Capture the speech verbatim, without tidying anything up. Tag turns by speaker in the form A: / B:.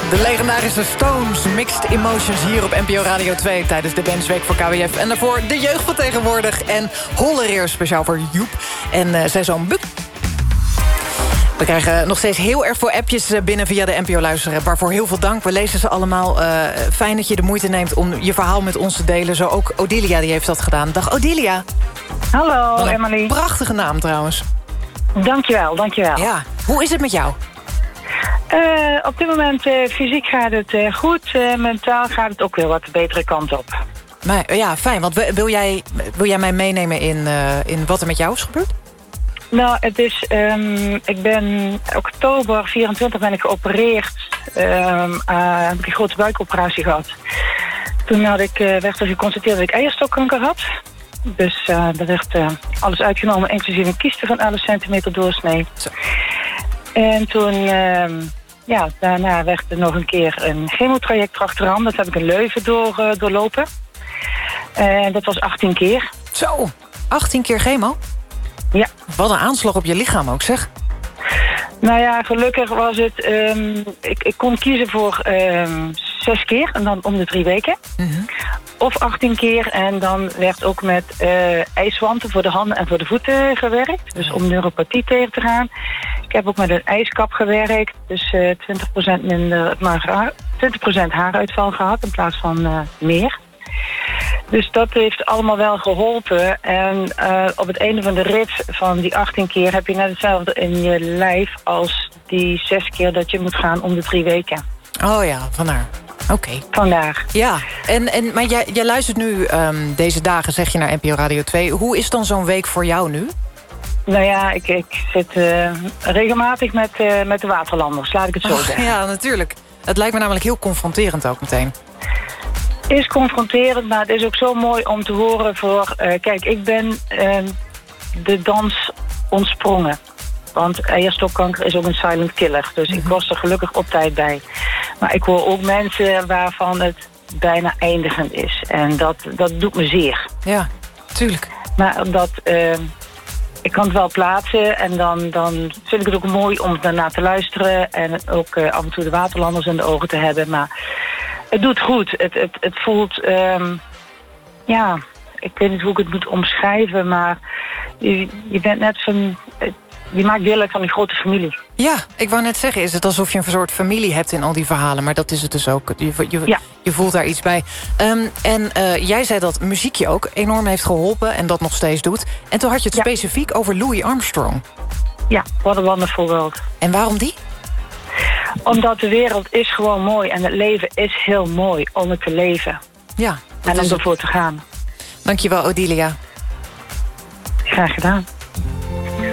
A: De legendarische Stones, Mixed Emotions hier op N P O Radio twee... tijdens de Bandsweek voor K W F. En daarvoor de jeugd van tegenwoordig en Hollereer, speciaal voor Joep en uh, zijn zoon Buk. We krijgen nog steeds heel erg veel appjes binnen via de N P O-luisteraar. Waarvoor heel veel dank. We lezen ze allemaal. Uh, fijn dat je de moeite neemt om je verhaal met ons te delen. Zo ook Odilia, die heeft dat gedaan. Dag Odilia.
B: Hallo, Emily.
A: Prachtige naam trouwens.
B: Dankjewel, dankjewel.
A: Ja, hoe is het met jou?
B: Uh, op dit moment uh, fysiek gaat het uh, goed. Uh, mentaal gaat het ook weer wat de betere kant op.
A: Maar, ja, fijn. Want wil jij, wil jij mij meenemen in, uh, in wat er met jou is gebeurd?
B: Nou, het is... Um, ik ben oktober vierentwintig ben ik geopereerd. Um, uh, heb ik een grote buikoperatie gehad. Toen had ik, uh, werd er geconstateerd dat ik eierstokkanker had. Dus uh, er werd uh, alles uitgenomen, inclusief een kieste van elf centimeter doorsnee. Zo. En toen, uh, ja, daarna werd er nog een keer een chemotraject achteraan. Dat heb ik in Leuven door, uh, doorlopen. En dat was achttien keer.
A: Zo, achttien keer chemo?
B: Ja.
A: Wat een aanslag op je lichaam ook, zeg.
B: Nou ja, gelukkig was het... Um, ik, ik kon kiezen voor um, zes keer en dan om de drie weken. Mm-hmm. Of achttien keer en dan werd ook met uh, ijswanten voor de handen en voor de voeten gewerkt. Dus om neuropathie tegen te gaan. Ik heb ook met een ijskap gewerkt. Dus uh, twintig procent minder, maar twintig procent haaruitval gehad in plaats van uh, meer. Dus dat heeft allemaal wel geholpen. En uh, op het einde van de rit van die achttien keer heb je net hetzelfde in je lijf als die zes keer dat je moet gaan om de drie weken.
A: Oh ja, vandaar. Oké. Okay.
B: Vandaag.
A: Ja, en, en, maar jij, jij luistert nu um, deze dagen, zeg je, naar N P O Radio twee. Hoe is dan zo'n week voor jou nu?
B: Nou ja, ik, ik zit uh, regelmatig met, uh, met de waterlanders, laat ik het zo
A: oh,
B: zeggen.
A: Ja, natuurlijk. Het lijkt me namelijk heel confronterend ook meteen.
B: Is confronterend, maar het is ook zo mooi om te horen voor... Uh, kijk, ik ben uh, de dans ontsprongen. Want eierstokkanker is ook een silent killer. Dus mm-hmm. ik was er gelukkig op tijd bij. Maar ik hoor ook mensen waarvan het bijna eindigend is. En dat, dat doet me zeer.
A: Ja, tuurlijk.
B: Maar dat... Uh, ik kan het wel plaatsen en dan, dan vind ik het ook mooi om daarna te luisteren. En ook uh, af en toe de waterlanders in de ogen te hebben. Maar het doet goed. Het, het, het voelt... Um, ja, ik weet niet hoe ik het moet omschrijven. Maar je, je bent net van... Je maakt deel uit van die grote familie.
A: Ja, ik wou net zeggen, is het alsof je een soort familie hebt in al die verhalen. Maar dat is het dus ook. Je, je, ja. je voelt daar iets bij. Um, en uh, jij zei dat muziek je ook enorm heeft geholpen en dat nog steeds doet. En toen had je het ja. specifiek over Louis Armstrong.
B: Ja, What a Wonderful World.
A: En waarom die?
B: Omdat de wereld is gewoon mooi en het leven is heel mooi om het te leven.
A: Ja.
B: En om ervoor te gaan.
A: Dankjewel, Odilia.
B: Graag gedaan.